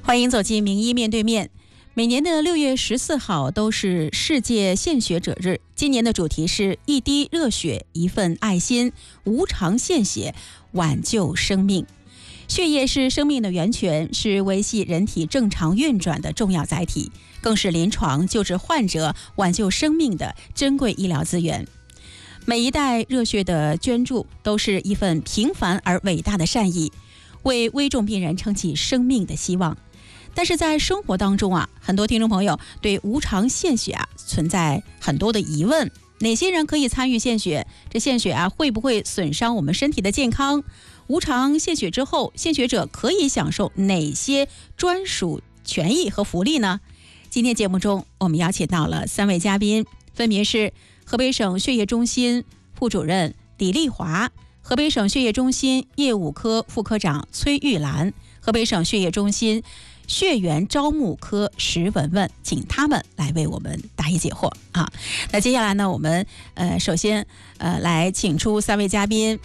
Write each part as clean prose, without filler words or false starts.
欢迎走进名医面对面。每年的6月14号都是世界献血者日，今年的主题是一滴热血，一份爱心，无偿献血，挽救生命。血液是生命的源泉，是维系人体正常运转的重要载体，更是临床救治患者、挽救生命的珍贵医疗资源。每一袋热血的捐助都是一份平凡而伟大的善意，为危重病人撑起生命的希望。但是在生活当中很多听众朋友对无偿献血存在很多的疑问。哪些人可以参与献血？这献血会不会损伤我们身体的健康？无偿献血之后，献血者可以享受哪些专属权益和福利呢？今天节目中，我们邀请到了3位嘉宾，分别是河北省血液中心副主任李丽华、河北省血液中心业务科副科长崔玉兰、河北省血液中心血源招募科石文文，请他们来为我们答疑解惑那接下来呢，我们首先来请出3位嘉宾，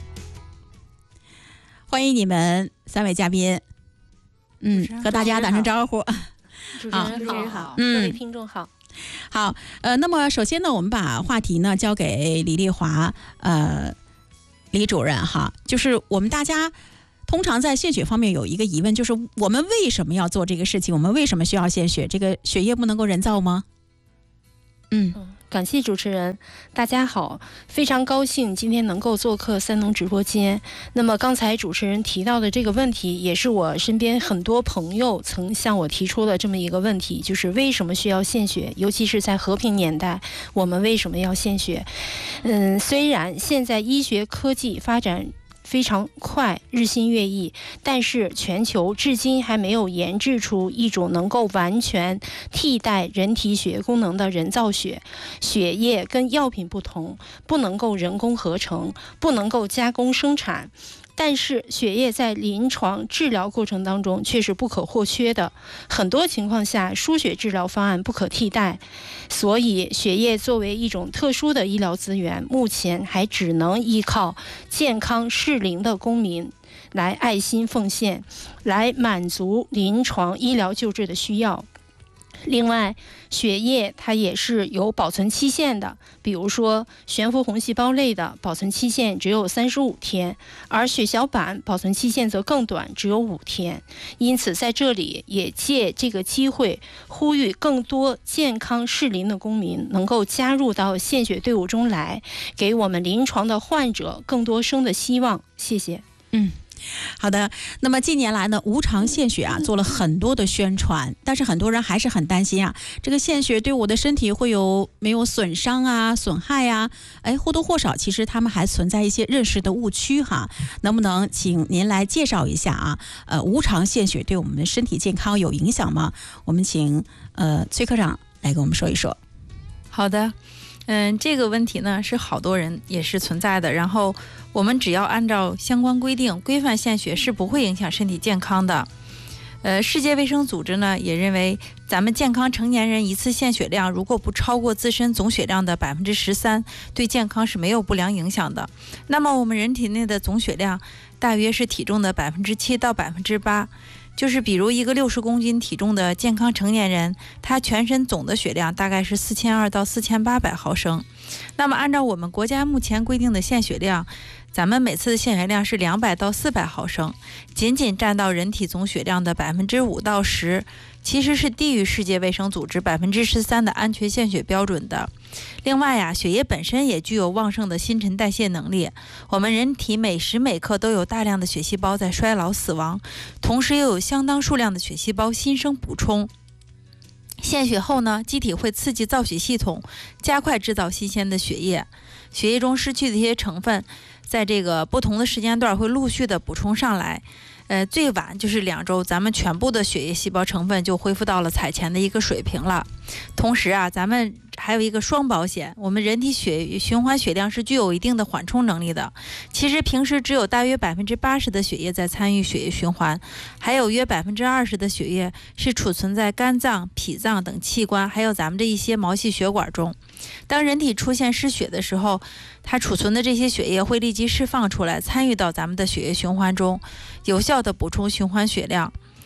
欢迎你们3位嘉宾。和大家打声招呼。 主持人好，各位听众好。 好，那么首先呢，我们把话题呢交给李丽华李主任就是我们大家通常在献血方面有一个疑问，就是我们为什么要做这个事情？我们为什么需要献血？这个血液不能够人造吗？ 感谢主持人，大家好，非常高兴今天能够做客三农直播间。那么刚才主持人提到的这个问题，也是我身边很多朋友曾向我提出的这么一个问题，就是为什么需要献血？尤其是在和平年代，我们为什么要献血？虽然现在医学科技发展非常快，日新月异，但是全球至今还没有研制出一种能够完全替代人体血液功能的人造血。血液跟药品不同，不能够人工合成，不能够加工生产，但是血液在临床治疗过程当中却是不可或缺的。很多情况下，输血治疗方案不可替代，所以血液作为一种特殊的医疗资源，目前还只能依靠健康适龄的公民来爱心奉献，来满足临床医疗救治的需要。另外，血液它也是有保存期限的，比如说悬浮红细胞类的保存期限只有35天，而血小板保存期限则更短，只有5天。因此在这里也借这个机会呼吁更多健康适龄的公民能够加入到献血队伍中来，给我们临床的患者更多生的希望。谢谢。 好的，那么近年来呢，无偿献血做了很多的宣传，但是很多人还是很担心这个献血对我的身体会有没有损伤损害或多或少其实他们还存在一些认识的误区能不能请您来介绍一下无偿献血对我们的身体健康有影响吗？我们请崔科长来跟我们说一说。 好的，这个问题呢是好多人也是存在的，然后我们只要按照相关规定规范献血是不会影响身体健康的。世界卫生组织呢也认为，咱们健康成年人一次献血量如果不超过自身总血量的13%，对健康是没有不良影响的。那么我们人体内的总血量大约是体重的7%到8%，就是比如一个60公斤体重的健康成年人，他全身总的血量大概是4200到4800毫升。那么按照我们国家目前规定的献血量，咱们每次的献血量是200到400毫升，仅仅占到人体总血量的5%到10%，其实是低于世界卫生组织13%的安全献血标准的。另外血液本身也具有旺盛的新陈代谢能力，我们人体每时每刻都有大量的血细胞在衰老死亡，同时又有相当数量的血细胞新生补充。献血后呢，机体会刺激造血系统，加快制造新鲜的血液，血液中失去的一些成分在这个不同的时间段会陆续的补充上来，最晚就是2周，咱们全部的血液细胞成分就恢复到了采前的一个水平了。同时咱们还有一个双保险，我们人体血循环血量是具有一定的缓冲能力的。其实平时只有大约80%的血液在参与血液循环，还有约20%的血液是储存在肝脏、脾脏等器官，还有咱们这一些毛细血管中。当人体出现失血的时候，它储存的这些血液会立即释放出来，参与到咱们的血液循环中，有效的补充循环血量。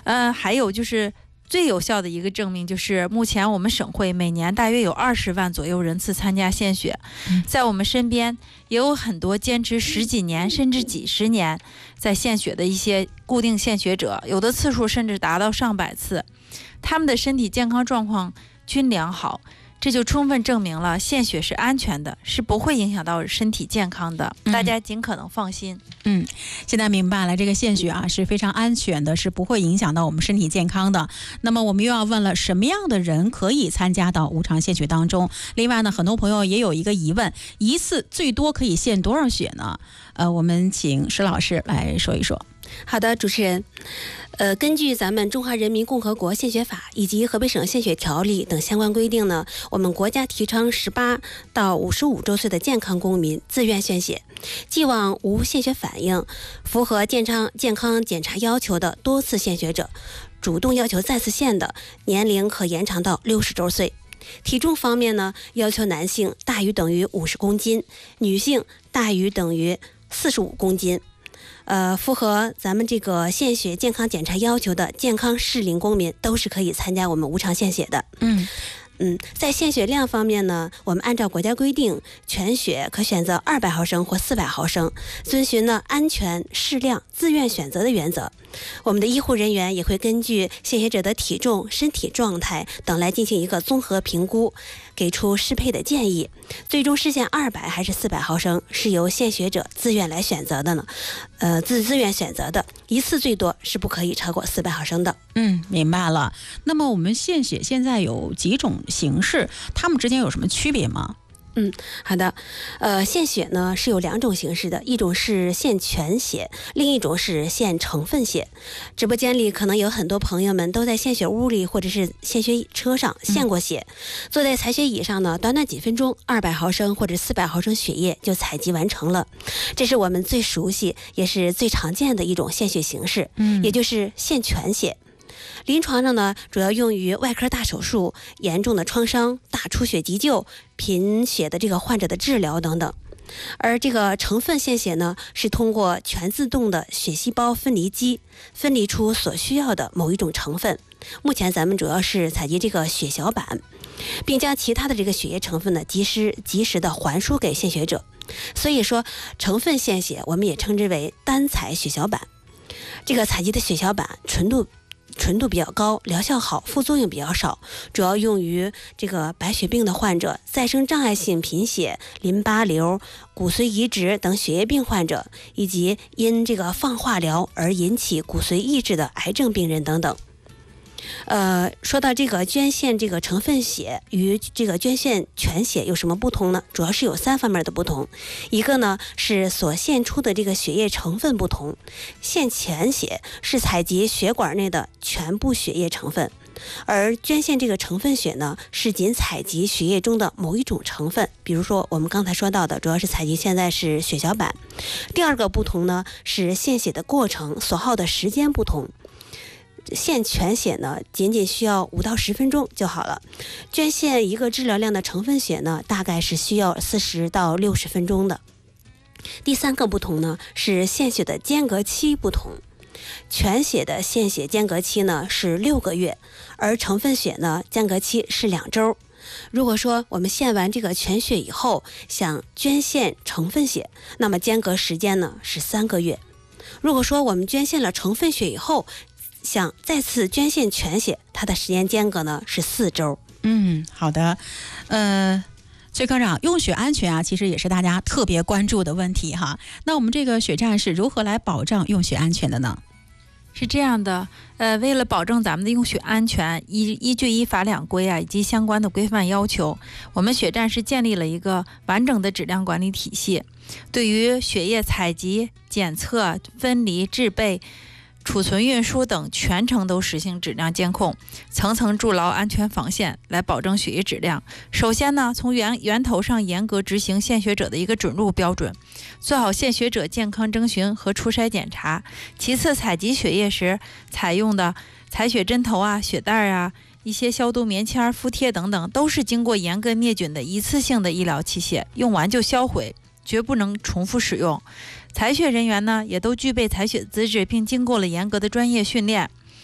还有就是最有效的一个证明，就是目前我们省会每年大约有20万左右人次参加献血，在我们身边也有很多坚持10几年甚至几十年在献血的一些固定献血者，有的次数甚至达到上百次，他们的身体健康状况均良好，这就充分证明了献血是安全的，是不会影响到身体健康的，大家尽可能放心。 现在明白了，这个献血啊是非常安全的，是不会影响到我们身体健康的。那么我们又要问了，什么样的人可以参加到无偿献血当中？另外呢，很多朋友也有一个疑问，一次最多可以献多少血呢？我们请石老师来说一说。 好的，主持人，根据咱们《中华人民共和国献血法》以及河北省献血条例等相关规定呢，我们国家提倡18到55周岁的健康公民自愿献血，既往无献血反应、符合健康检查要求的多次献血者，主动要求再次献的，年龄可延长到60周岁。体重方面呢，要求男性大于等于50公斤，女性大于等于45公斤。符合咱们这个献血健康检查要求的健康适龄公民都是可以参加我们无偿献血的。在献血量方面呢，我们按照国家规定，全血可选择200毫升或400毫升，遵循了安全、适量、自愿选择的原则。我们的医护人员也会根据献血者的体重、身体状态等来进行一个综合评估，给出适配的建议。最终实现200还是400毫升，是由献血者自愿来选择的呢。自愿选择的，一次最多是不可以超过400毫升的。 明白了。那么我们献血现在有几种形式，它们之间有什么区别吗？ 好的，献血呢是有2种形式的，一种是献全血，另一种是献成分血。直播间里可能有很多朋友们都在献血屋里或者是献血车上献过血，坐在采血椅上呢，短短几分钟，200毫升或者400毫升血液就采集完成了。这是我们最熟悉也是最常见的一种献血形式，也就是献全血。临床上呢，主要用于外科大手术、严重的创伤、大出血急救、贫血的这个患者的治疗等等。而这个成分献血呢，是通过全自动的血细胞分离机分离出所需要的某一种成分。目前咱们主要是采集这个血小板，并将其他的这个血液成分呢及时的还输给献血者。所以说，成分献血我们也称之为单采血小板。这个采集的血小板纯度比较高，疗效好，副作用比较少，主要用于这个白血病的患者、再生障碍性贫血、淋巴瘤、骨髓移植等血液病患者，以及因这个放化疗而引起骨髓抑制的癌症病人等等。说到这个捐献这个成分血与这个捐献全血有什么不同呢？主要是有3方面的不同。一个呢是所献出的这个血液成分不同，献全血是采集血管内的全部血液成分，而捐献这个成分血呢是仅采集血液中的某一种成分，比如说我们刚才说到的，主要是采集现在是血小板。第二个不同呢是献血的过程所耗的时间不同。献全血呢，仅仅需要5到10分钟就好了。捐献一个治疗量的成分血呢，大概是需要40到60分钟的。第3个不同呢，是献血的间隔期不同。全血的献血间隔期呢是6个月，而成分血呢间隔期是2周。如果说我们献完这个全血以后，想捐献成分血，那么间隔时间呢是3个月。如果说我们捐献了成分血以后，想再次捐献全血，它的时间间隔呢是4周。 好的。崔科长，用血安全啊，其实也是大家特别关注的问题哈。那我们这个血站是如何来保障用血安全的呢？ 是这样的，为了保证咱们的用血安全，依据依法两规啊以及相关的规范要求，我们血站是建立了一个完整的质量管理体系，对于血液采集、检测、分离、制备、储存、运输等全程都实行质量监控，层层筑牢安全防线，来保证血液质量。首先呢，从源头上严格执行献血者的一个准入标准，做好献血者健康征询和初筛检查。其次，采集血液时采用的采血针头啊、血袋啊、一些消毒棉签、敷贴等等，都是经过严格灭菌的一次性的医疗器械，用完就销毁，绝不能重复使用。采血人员呢，也都具备采血资质，并经过了严格的专业训练。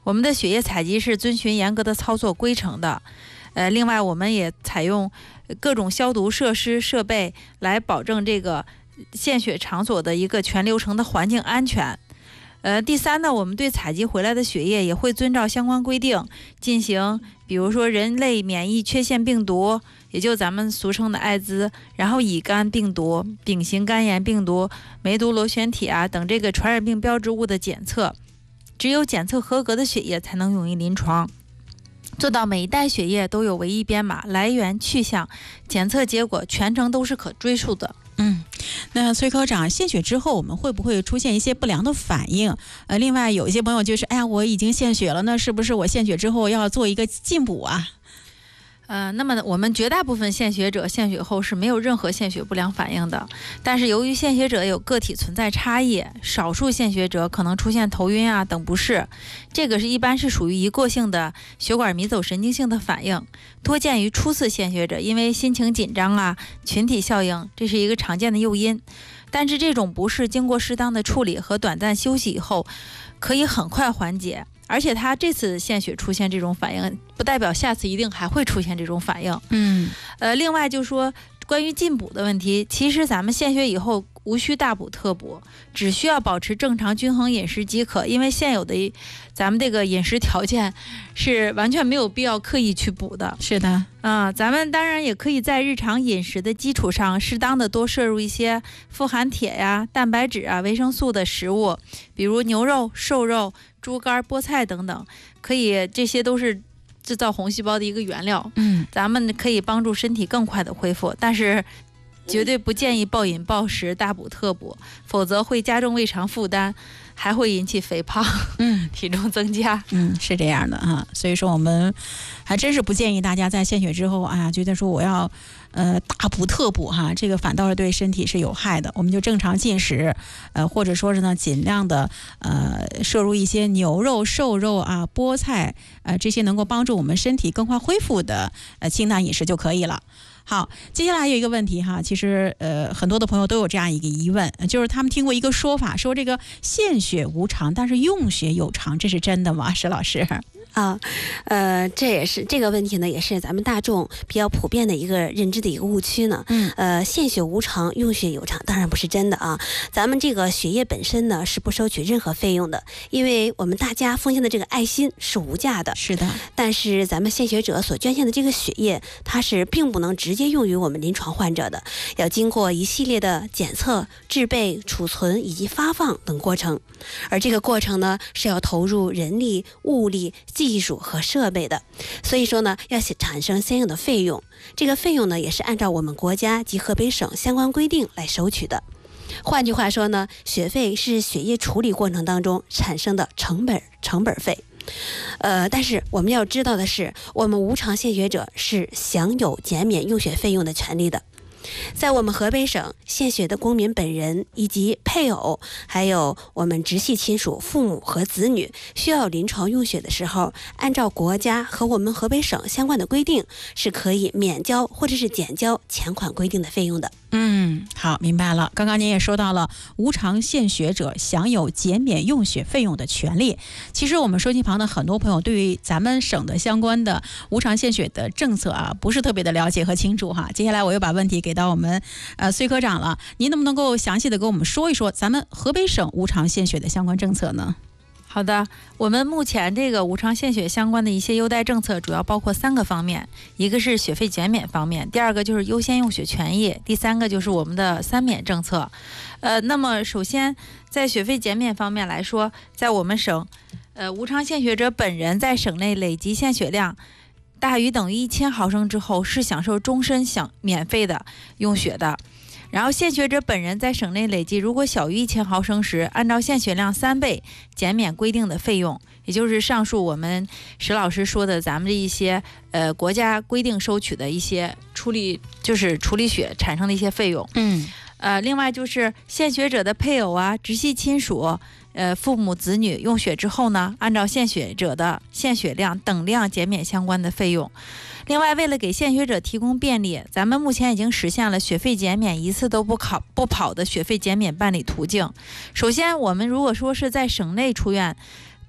我们的血液采集是遵循严格的操作规程的。另外我们也采用各种消毒设施设备来保证这个献血场所的一个全流程的环境安全。第三呢，我们对采集回来的血液也会遵照相关规定进行，比如说人类免疫缺陷病毒，也就咱们俗称的艾滋，然后乙肝病毒、丙型肝炎病毒、梅毒螺旋体啊等这个传染病标志物的检测。只有检测合格的血液才能用于临床，做到每一袋血液都有唯一编码、来源、去向，检测结果全程都是可追溯的。 那崔科长，献血之后我们会不会出现一些不良的反应？另外有一些朋友就是，哎呀，我已经献血了，那是不是我献血之后要做一个进补啊？ 那么我们绝大部分献血者献血后是没有任何献血不良反应的，但是由于献血者有个体存在差异，少数献血者可能出现头晕啊等不适，这个一般是属于一过性的血管迷走神经性的反应，多见于初次献血者，因为心情紧张啊、群体效应，这是一个常见的诱因。但是这种不适经过适当的处理和短暂休息以后，可以很快缓解。而且他这次献血出现这种反应，不代表下次一定还会出现这种反应。另外就说关于进补的问题，其实咱们献血以后无需大补特补，只需要保持正常均衡饮食即可，因为现有的咱们这个饮食条件是完全没有必要刻意去补的。 是的， 咱们当然也可以在日常饮食的基础上，适当的多摄入一些富含铁呀、蛋白质啊、维生素的食物，比如牛肉、瘦肉、猪肝、菠菜等等，这些都是制造红细胞的一个原料。咱们可以帮助身体更快的恢复，但是绝对不建议暴饮暴食、大补特补，否则会加重胃肠负担，还会引起肥胖，体重增加。 是这样的哈。所以说我们还真是不建议大家在献血之后，觉得说我要大补特补哈，这个反倒是对身体是有害的。我们就正常进食，或者说是呢，尽量的摄入一些牛肉、瘦肉啊、菠菜，这些能够帮助我们身体更快恢复的清淡饮食就可以了。好，接下来有一个问题哈，其实很多的朋友都有这样一个疑问，就是他们听过一个说法，说这个献血无偿，但是用血有偿，这是真的吗？石老师？ 这也是这个问题呢，也是咱们大众比较普遍的一个认知的一个误区呢。献血无偿，用血有偿，当然不是真的啊。咱们这个血液本身呢是不收取任何费用的，因为我们大家奉献的这个爱心是无价的。 是的。 但是咱们献血者所捐献的这个血液，它是并不能直接用于我们临床患者的，要经过一系列的检测、制备、储存以及发放等过程，而这个过程呢是要投入人力、物力、技术和设备的，所以说呢要产生相应的费用，这个费用呢也是按照我们国家及河北省相关规定来收取的。换句话说呢，血费是血液处理过程当中产生的成本费。但是我们要知道的是，我们无偿献血者是享有减免用血费用的权利的。在我们河北省，献血的公民本人以及配偶，还有我们直系亲属、父母和子女需要临床用血的时候，按照国家和我们河北省相关的规定，是可以免交或者是减交前款规定的费用的。 好，明白了。刚刚您也说到了无偿献血者享有减免用血费用的权利。其实我们收机旁的很多朋友对于咱们省的相关的无偿献血的政策不是特别的了解和清楚哈。接下来我又把问题给到我们崔科长了，您能不能够详细的给我们说一说咱们河北省无偿献血的相关政策呢？ 好的，我们目前这个无偿献血相关的一些优待政策主要包括3个方面，一个是血费减免方面，第二个就是优先用血权益，第三个就是我们的3免政策。那么首先在血费减免方面来说，在我们省，无偿献血者本人在省内累计献血量大于等于1000毫升之后，是享受终身免费的用血的。然后献血者本人在省内累计如果小于1000毫升时，按照献血量3倍减免规定的费用，也就是上述我们石老师说的咱们这一些国家规定收取的一些处理血产生的一些费用。另外就是献血者的配偶啊、直系亲属、父母子女用血之后呢，按照献血者的献血量等量减免相关的费用。另外，为了给献血者提供便利，咱们目前已经实现了血费减免一次都不跑的血费减免办理途径。首先，我们如果说是在省内出院，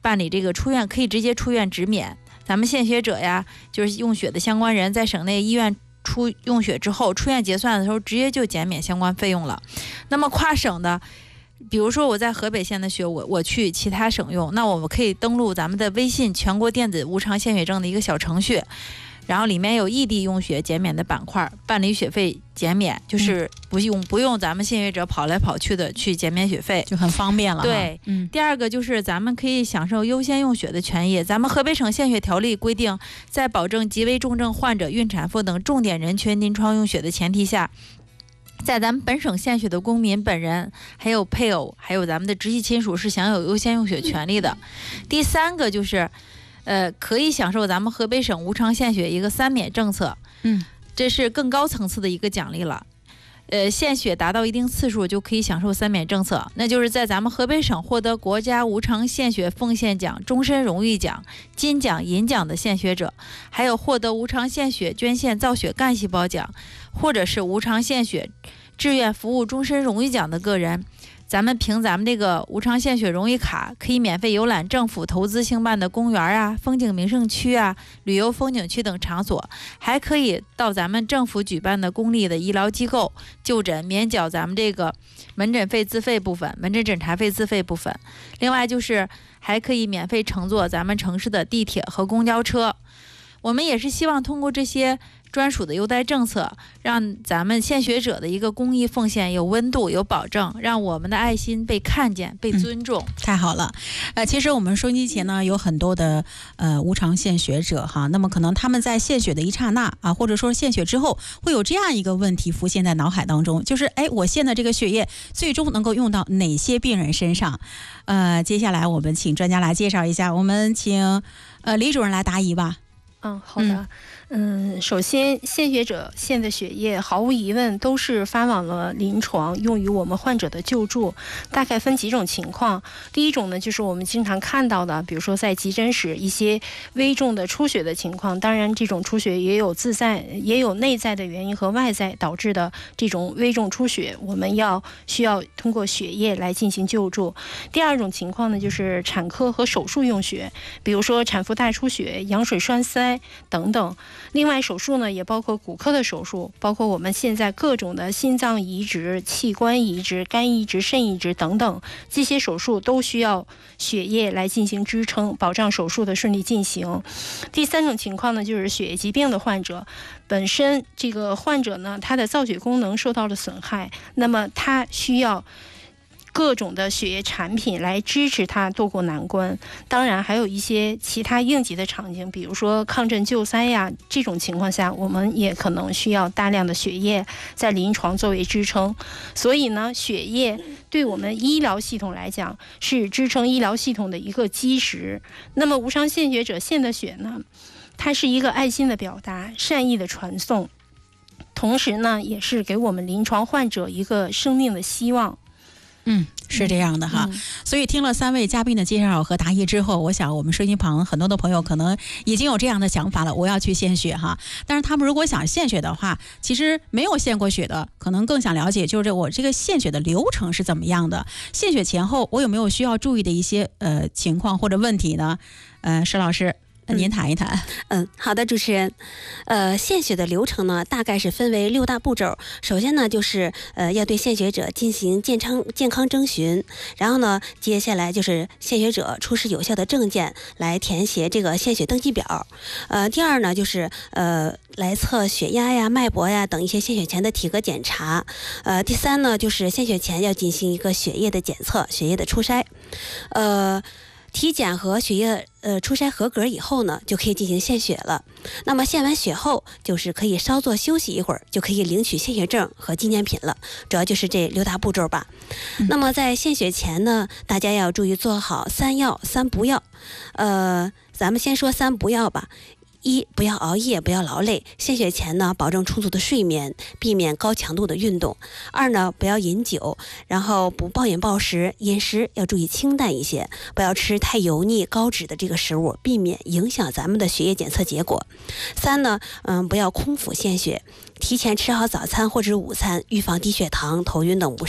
办理这个出院，可以直接出院止免。咱们献血者呀，就是用血的相关人，在省内医院用血之后，出院结算的时候直接就减免相关费用了。那么跨省的，比如说我在河北县的血，我去其他省用，那我们可以登录咱们的微信全国电子无偿献血证的一个小程序，然后里面有异地用血减免的板块，办理血费减免，就是不用咱们献血者跑来跑去的去减免血费， 就很方便了。 对，第二个就是咱们可以享受优先用血的权益。咱们河北省献血条例规定，在保证极危重症患者、孕产妇等重点人群临床用血的前提下，在咱们本省献血的公民本人、还有配偶、还有咱们的直系亲属是享有优先用血权利的。第三个就是可以享受咱们河北省无偿献血一个3免政策，这是更高层次的一个奖励了。献血达到一定次数就可以享受3免政策，那就是在咱们河北省获得国家无偿献血奉献奖、终身荣誉奖、金奖、银奖的献血者，还有获得无偿献血捐献造血干细胞奖，或者是无偿献血志愿服务终身荣誉奖的个人，咱们凭咱们这个无偿献血荣誉卡，可以免费游览政府投资兴办的公园啊、风景名胜区啊、旅游风景区等场所，还可以到咱们政府举办的公立的医疗机构就诊，免缴咱们这个门诊费自费部分、门诊诊查费自费部分。另外就是还可以免费乘坐咱们城市的地铁和公交车。我们也是希望通过这些专属的优待政策，让咱们献血者的一个公益奉献有温度、有保证，让我们的爱心被看见、被尊重。 太好了。其实我们收音机前呢有很多的无偿献血者哈，那么可能他们在献血的一刹那啊，或者说献血之后，会有这样一个问题浮现在脑海当中，就是我献的这个血液最终能够用到哪些病人身上？接下来我们请专家来介绍一下，我们请李主任来答疑吧。 好的。首先，献血者献的血液毫无疑问都是发往了临床，用于我们患者的救助。大概分几种情况。第一种呢，就是我们经常看到的，比如说在急诊室一些危重的出血的情况。当然，这种出血也有内在的原因和外在导致的这种危重出血，我们需要通过血液来进行救助。第二种情况呢，就是产科和手术用血，比如说产妇大出血、羊水栓塞等等。另外手术呢也包括骨科的手术，包括我们现在各种的心脏移植、器官移植、肝移植、肾移植等等，这些手术都需要血液来进行支撑，保障手术的顺利进行。第三种情况呢，就是血液疾病的患者，本身这个患者呢他的造血功能受到了损害，那么他需要各种的血液产品来支持它渡过难关。当然还有一些其他应急的场景，比如说抗震救灾呀，这种情况下我们也可能需要大量的血液在临床作为支撑。所以呢，血液对我们医疗系统来讲是支撑医疗系统的一个基石。那么无偿献血者献的血呢，它是一个爱心的表达、善意的传送，同时呢也是给我们临床患者一个生命的希望。 是这样的哈。所以听了3位嘉宾的介绍和答疑之后，我想我们收音旁很多的朋友可能已经有这样的想法了，我要去献血哈。但是他们如果想献血的话，其实没有献过血的可能更想了解，就是我这个献血的流程是怎么样的，献血前后我有没有需要注意的一些情况或者问题呢？石老师您谈一谈。 好的，主持人。献血的流程呢，大概是分为6大步骤。首先呢，就是要对献血者进行健康征询，然后呢，接下来就是献血者出示有效的证件来填写这个献血登记表。第二呢，就是来测血压呀、脉搏呀等一些献血前的体格检查。第三呢，就是献血前要进行一个血液的检测、血液的初筛。体检和血液初筛合格以后呢，就可以进行献血了。那么献完血后，就是可以稍作休息一会儿，就可以领取献血证和纪念品了。主要就是这6大步骤吧。那么在献血前呢，大家要注意做好3要3不要。咱们先说3不要吧。1，不要熬夜，不要劳累。献血前呢，保证充足的睡眠，避免高强度的运动。2呢，不要饮酒，然后不暴饮暴食，饮食要注意清淡一些，不要吃太油腻高脂的这个食物，避免影响咱们的血液检测结果。3呢，不要空腹献血，提前吃好早餐或者午餐，预防低血糖、头晕等不适。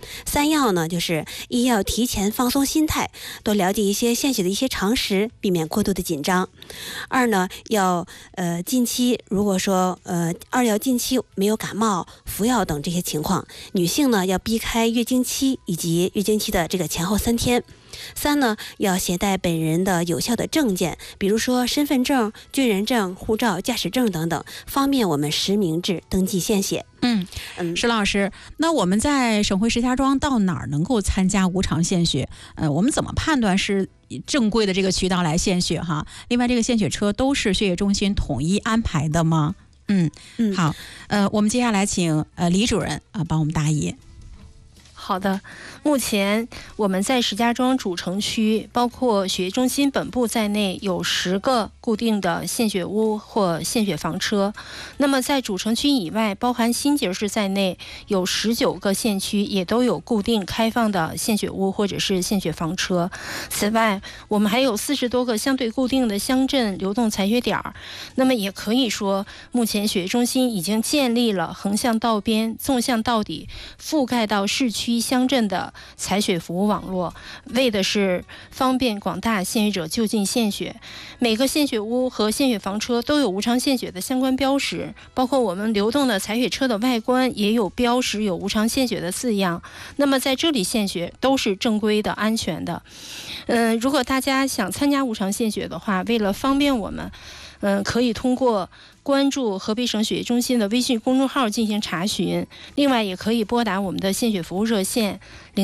3要呢，就是1要提前放松心态，多了解一些献血的一些常识，避免过度的紧张。2呢，要近期如果说2要近期没有感冒、服药等这些情况。女性呢要避开月经期以及月经期的这个前后3天。3呢，要携带本人的有效的证件，比如说身份证、军人证、护照、驾驶证等等，方便我们实名制登记献血。 石老师，那我们在省会石家庄到哪儿能够参加无偿献血？我们怎么判断是正规的这个渠道来献血哈？另外，这个献血车都是血液中心统一安排的吗？好，我们接下来请李主任帮我们答疑。 好的，目前我们在石家庄主城区，包括血液中心本部在内，有10个固定的献血屋或献血房车。那么在主城区以外，包含新结市在内，有19个县区也都有固定开放的献血屋或者是献血房车。此外，我们还有40多个相对固定的乡镇流动采血点。那么也可以说，目前血液中心已经建立了横向到边、纵向到底，覆盖到市区乡镇的采血服务网络，为的是方便广大献血者就近献血。每个献血屋和献血房车都有无偿献血的相关标识，包括我们流动的采血车的外观也有标识有无偿献血的字样。那么在这里献血都是正规的、安全的。如果大家想参加无偿献血的话，为了方便我们，可以通过关注河北省血液中心的微信公众号进行查询，另外也可以拨打我们的献血服务热线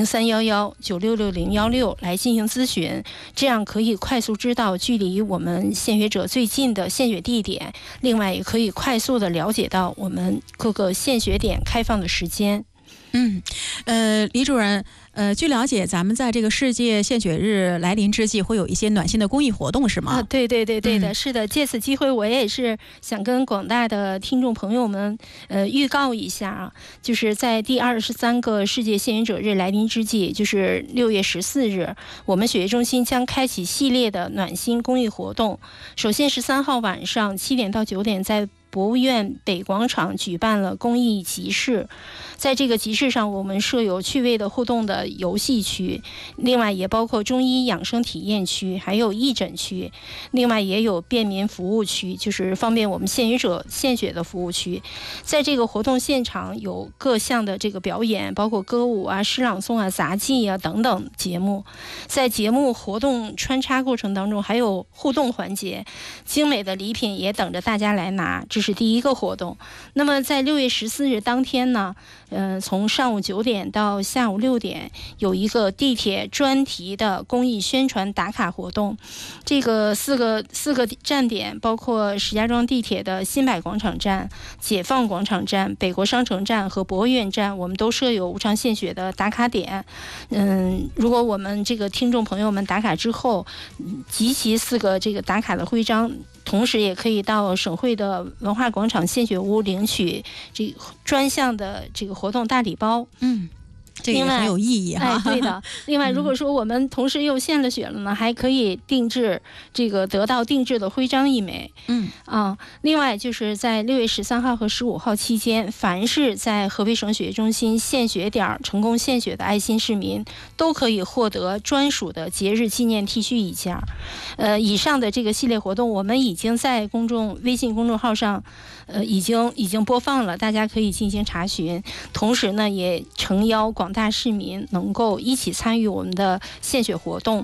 0311966016来进行咨询，这样可以快速知道距离我们献血者最近的献血地点，另外也可以快速的了解到我们各个献血点开放的时间。 李主任，据了解，咱们在这个世界献血日来临之际，会有一些暖心的公益活动，是吗？ 对的，是的。借此机会，我也是想跟广大的听众朋友们，预告一下啊，就是在第23个世界献血者日来临之际，就是6月14日，我们血液中心将开启系列的暖心公益活动。首先13号晚上7点到9点，在博物院北广场举办了公益集市，在这个集市上，我们设有趣味的互动的游戏区，另外也包括中医养生体验区，还有义诊区，另外也有便民服务区，就是方便我们献血者献血的服务区。在这个活动现场有各项的这个表演，包括歌舞啊、诗朗诵啊、杂技啊等等节目。在节目活动穿插过程当中，还有互动环节，精美的礼品也等着大家来拿。这是第一个活动。那么在6月14日当天呢，从上午9点到下午6点，有一个地铁专题的公益宣传打卡活动。这个四个站点包括石家庄地铁的新柏广场站、解放广场站、北国商城站和博物院站，我们都设有无偿献血的打卡点。如果我们这个听众朋友们打卡之后，集齐4个这个打卡的徽章，同时也可以到省会的文化广场献血屋领取这专项的这个活动大礼包。 这个也很有意义哈。 对的。另外，如果说我们同时又献了血了呢，还可以定制得到定制的徽章1枚。另外就是在6月13号和15号期间，凡是在河北省血液中心献血点成功献血的爱心市民，都可以获得专属的节日纪念 T 恤1件。以上的这个系列活动，我们已经在微信公众号上，已经播放了，大家可以进行查询。同时呢，也诚邀广大市民能够一起参与我们的献血活动。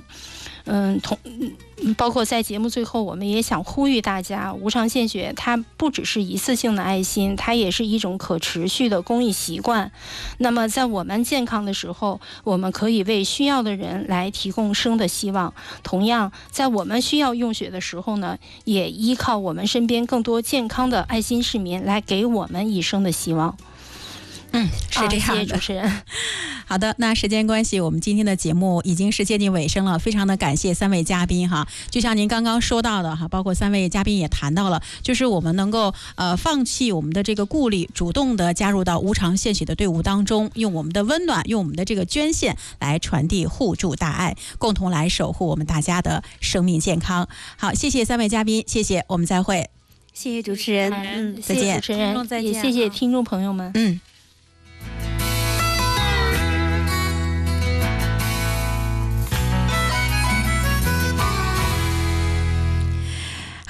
包括在节目最后，我们也想呼吁大家，无偿献血它不只是一次性的爱心，它也是一种可持续的公益习惯。那么在我们健康的时候，我们可以为需要的人来提供生的希望。同样，在我们需要用血的时候呢，也依靠我们身边更多健康的爱心市民来给我们一生的希望。 是这样的。 谢谢主持人。 好的，那时间关系，我们今天的节目已经是接近尾声了，非常的感谢3位嘉宾哈。就像您刚刚说到的哈，包括3位嘉宾也谈到了，就是我们能够放弃我们的这个顾虑，主动的加入到无偿献血的队伍当中，用我们的温暖，用我们的这个捐献来传递互助大爱，共同来守护我们大家的生命健康。好，谢谢3位嘉宾，谢谢，我们再会。 谢谢主持人， 再见。 谢谢主持人，也谢谢听众朋友们。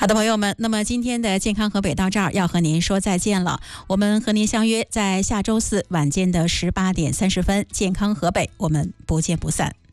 好的，朋友们，那么今天的健康河北到这儿要和您说再见了。我们和您相约在下周四晚间的18点30分，健康河北，我们不见不散。